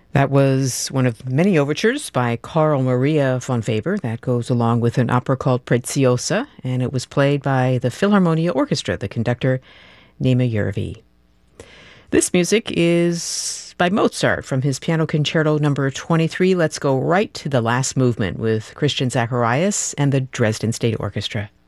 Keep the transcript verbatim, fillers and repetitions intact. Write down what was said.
That was one of many overtures by Carl Maria von Weber that goes along with an opera called Preziosa, and it was played by the Philharmonia Orchestra, the conductor Nima Yervi. This music is by Mozart from his Piano Concerto number twenty-three. Let's go right to the last movement with Christian Zacharias and the Dresden State Orchestra.